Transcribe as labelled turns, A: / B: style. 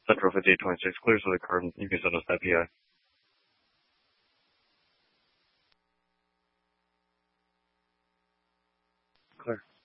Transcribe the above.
A: Central 5826, clear to the card. You can send us that PI. Clear.